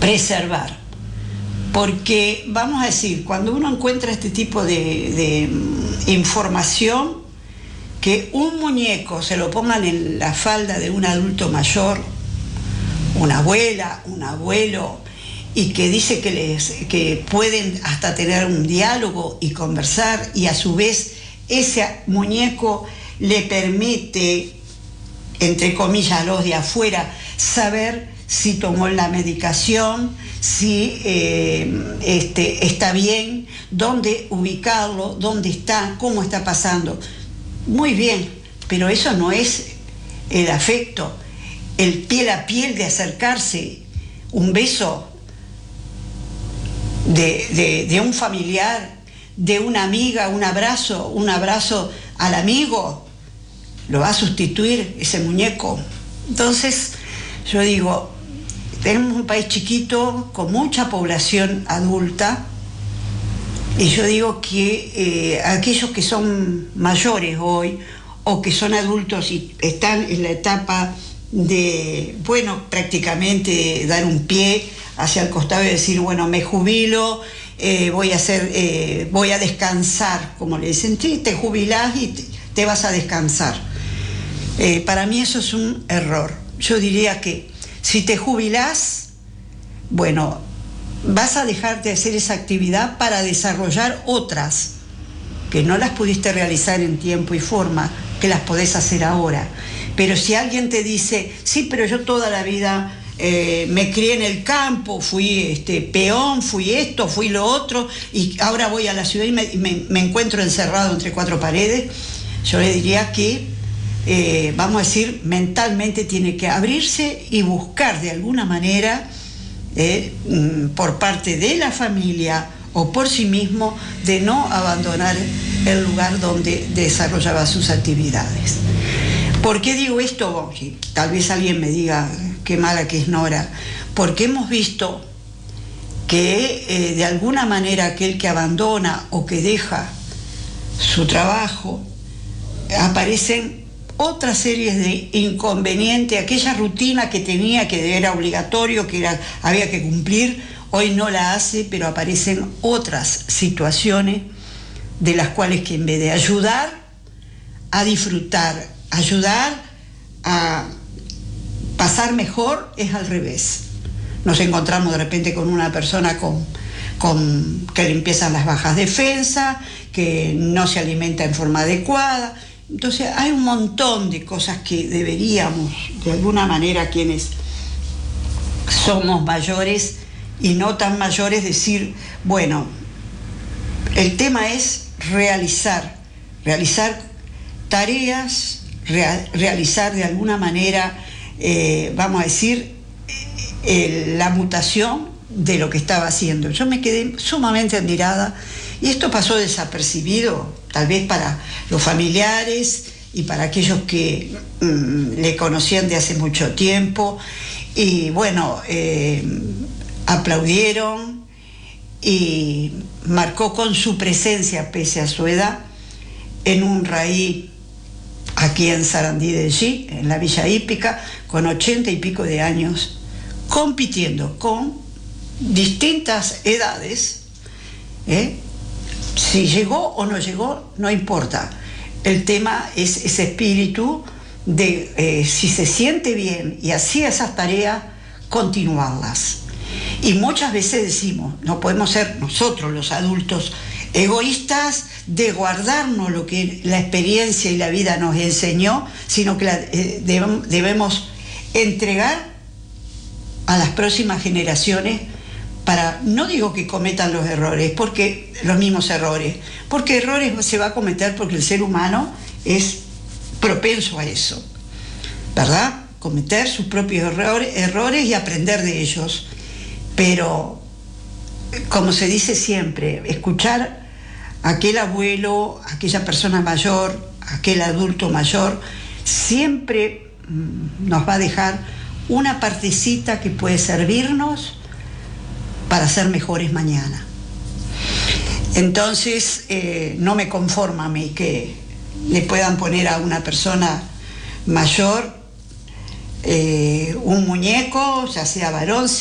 preservar. Porque, vamos a decir, cuando uno encuentra este tipo de información, que un muñeco se lo pongan en la falda de un adulto mayor, una abuela, un abuelo, y que dice que pueden hasta tener un diálogo y conversar, y a su vez ese muñeco le permite, entre comillas, a los de afuera, saber si tomó la medicación, si está bien, dónde ubicarlo, dónde está, cómo está pasando. Muy bien, pero eso no es el afecto, el piel a piel de acercarse, un beso de un familiar, de una amiga, un abrazo al amigo, lo va a sustituir ese muñeco. Entonces, yo digo, tenemos un país chiquito con mucha población adulta, y yo digo que aquellos que son mayores hoy o que son adultos y están en la etapa de, bueno, prácticamente dar un pie hacia el costado y decir, bueno, me jubilo, voy a descansar, como le dicen, sí, te jubilás y te vas a descansar. Para mí eso es un error. Yo diría que si te jubilás, bueno, vas a dejar de hacer esa actividad para desarrollar otras que no las pudiste realizar en tiempo y forma, que las podés hacer ahora. Pero si alguien te dice, sí, pero yo toda la vida me crié en el campo, fui peón, fui esto, fui lo otro, y ahora voy a la ciudad y me encuentro encerrado entre cuatro paredes, yo le diría que, vamos a decir, mentalmente tiene que abrirse y buscar de alguna manera, por parte de la familia o por sí mismo, de no abandonar el lugar donde desarrollaba sus actividades. ¿Por qué digo esto? Tal vez alguien me diga qué mala que es Nora, porque hemos visto que de alguna manera aquel que abandona o que deja su trabajo, aparecen otras series de inconvenientes, aquella rutina que tenía, que era obligatorio, había que cumplir, hoy no la hace, pero aparecen otras situaciones de las cuales que en vez de ayudar a disfrutar, ayudar a pasar mejor, es al revés. Nos encontramos de repente con una persona que le empiezan las bajas defensas, que no se alimenta en forma adecuada. Entonces hay un montón de cosas que deberíamos, de alguna manera, quienes somos mayores y no tan mayores, decir, bueno, el tema es realizar tareas, realizar de alguna manera, vamos a decir, la mutación de lo que estaba haciendo. Yo me quedé sumamente admirada, y esto pasó desapercibido, tal vez para los familiares y para aquellos que le conocían de hace mucho tiempo, y bueno, aplaudieron, y marcó con su presencia, pese a su edad, en un raí aquí en Sarandí de G, en la Villa Hípica, con 80 y pico de años, compitiendo con distintas edades. Si llegó o no llegó, no importa. El tema es ese espíritu de, si se siente bien y hacía esas tareas, continuarlas. Y muchas veces decimos, no podemos ser nosotros los adultos egoístas de guardarnos lo que la experiencia y la vida nos enseñó, sino que debemos entregar a las próximas generaciones, para, no digo que cometan los errores, porque los mismos errores, porque errores se va a cometer porque el ser humano es propenso a eso, ¿verdad? Cometer sus propios errores y aprender de ellos. Pero, como se dice siempre, escuchar a aquel abuelo, a aquella persona mayor, a aquel adulto mayor, siempre nos va a dejar una partecita que puede servirnos para ser mejores mañana. Entonces, no me conforma a mí que le puedan poner a una persona mayor un muñeco, ya sea varón,